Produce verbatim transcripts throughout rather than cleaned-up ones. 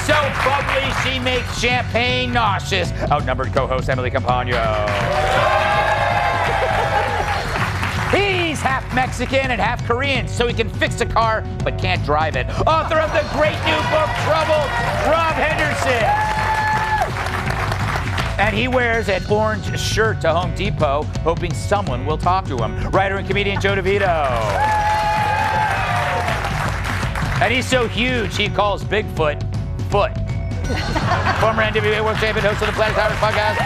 so bubbly she makes champagne nauseous. Outnumbered co-host Emily Campagno. He's half Mexican and half Korean, so he can fix a car but can't drive it. Author of the great new book, Troubled, Rob Henderson. And he wears an orange shirt to Home Depot, hoping someone will talk to him. Writer and comedian Joe DeVito. And he's so huge, he calls Bigfoot Foot. Former N W A World Champion, host of the Planet Towers podcast.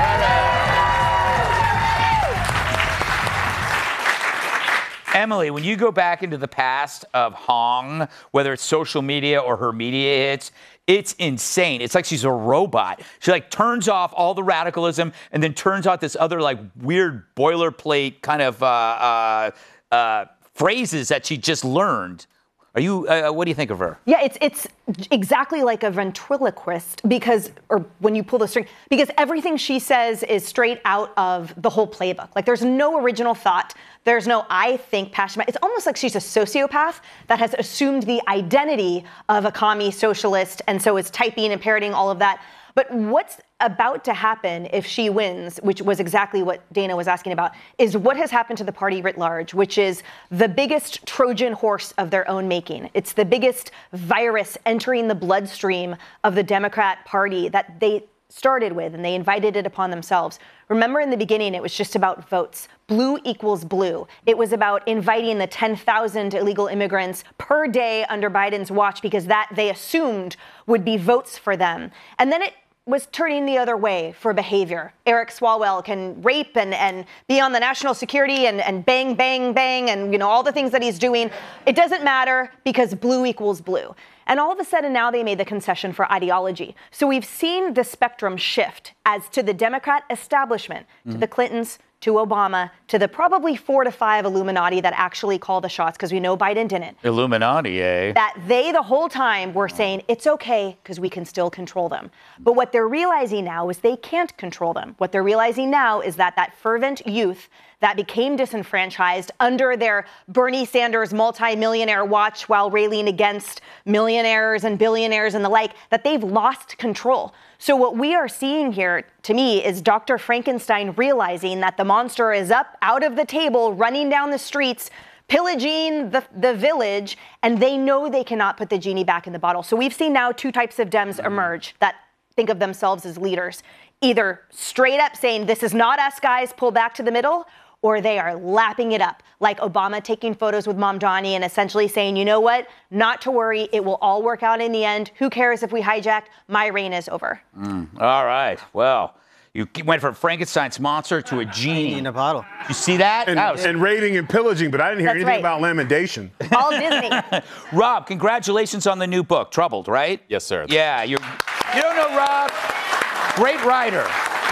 Emily, when you go back into the past of Hong, whether it's social media or her media hits, it's insane. It's like she's a robot. She like turns off all the radicalism and then turns out this other like weird boilerplate kind of uh, uh, uh, phrases that she just learned. Are you? Uh, what do you think of her? Yeah, it's it's exactly like a ventriloquist because, or when you pull the string, because everything she says is straight out of the whole playbook. Like there's no original thought. There's no I think passion. It's almost like she's a sociopath that has assumed the identity of a commie socialist and so is typing and parroting all of that. But what's about to happen if she wins, which was exactly what Dana was asking about, is what has happened to the party writ large, which is the biggest Trojan horse of their own making. It's the biggest virus entering the bloodstream of the Democrat Party that they started with, and they invited it upon themselves. Remember in the beginning, it was just about votes. Blue equals blue. It was about inviting the ten thousand illegal immigrants per day under Biden's watch because that they assumed would be votes for them. And then it was turning the other way for behavior. Eric Swalwell can rape and, and be on the national security and, and bang, bang, bang, and you know all the things that he's doing. It doesn't matter because blue equals blue. And all of a sudden now they made the concession for ideology. So we've seen the spectrum shift as to the Democrat establishment, mm-hmm. to the Clintons, to Obama, to the probably four to five Illuminati that actually call the shots, because we know Biden didn't. Illuminati, eh? That they the whole time were saying, it's okay, because we can still control them. But what they're realizing now is they can't control them. What they're realizing now is that that fervent youth that became disenfranchised under their Bernie Sanders multi-millionaire watch while railing against millionaires and billionaires and the like, that they've lost control. So what we are seeing here, to me, is Doctor Frankenstein realizing that the monster is up, out of the table, running down the streets, pillaging the, the village, and they know they cannot put the genie back in the bottle. So we've seen now two types of Dems emerge that think of themselves as leaders. Either straight up saying, this is not us, guys, pull back to the middle, or they are lapping it up, like Obama taking photos with Mamdani and essentially saying, you know what, not to worry, it will all work out in the end. Who cares if we hijacked? My reign is over. Mm. All right, well, you went from Frankenstein's monster to a genie in a bottle. You see that? And, that was... and raiding and pillaging, but I didn't hear That's anything right. about lamentation. All Disney. Rob, congratulations on the new book, Troubled, right? Yes, sir. Yeah, you're, you don't know Rob? Great writer.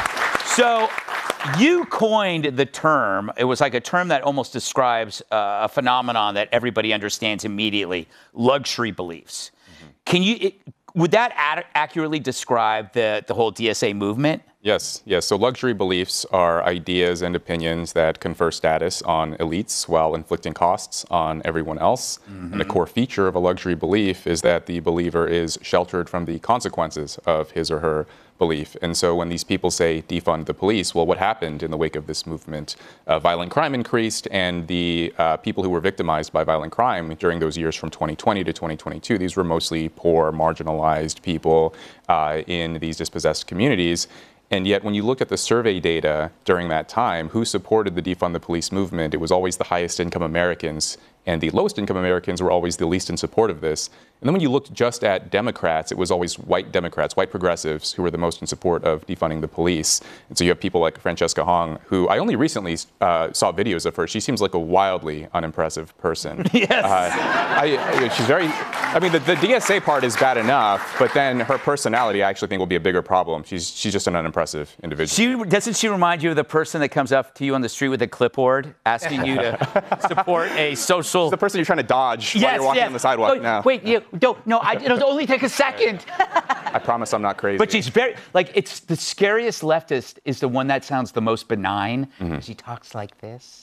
So you coined the term, it was like a term that almost describes uh, a phenomenon that everybody understands immediately, luxury beliefs. Mm-hmm. Can you, it, would that ad- accurately describe the, the whole D S A movement? Yes, yes. So luxury beliefs are ideas and opinions that confer status on elites while inflicting costs on everyone else. Mm-hmm. And a core feature of a luxury belief is that the believer is sheltered from the consequences of his or her belief. And so when these people say defund the police, well, what happened in the wake of this movement? Uh, violent crime increased, and the uh, people who were victimized by violent crime during those years from twenty twenty to twenty twenty-two, these were mostly poor, marginalized people uh, in these dispossessed communities. And yet, when you look at the survey data during that time, who supported the defund the police movement, it was always the highest income Americans, and the lowest income Americans were always the least in support of this. And then when you looked just at Democrats, it was always white Democrats, white progressives, who were the most in support of defunding the police. And so you have people like Francesca Hong, who I only recently uh, saw videos of her. She seems like a wildly unimpressive person. Yes. Uh, I, I, she's very, I mean, the, the D S A part is bad enough, but then her personality I actually think will be a bigger problem. She's she's just an unimpressive individual. She, doesn't she remind you of the person that comes up to you on the street with a clipboard asking you to support a social... It's the person you're trying to dodge yes, while you're walking yes. on the sidewalk. Oh, no. Wait, you, don't, no, I, it'll only take a second. I promise I'm not crazy. But she's very, like, it's the scariest leftist is the one that sounds the most benign. Mm-hmm. She talks like this.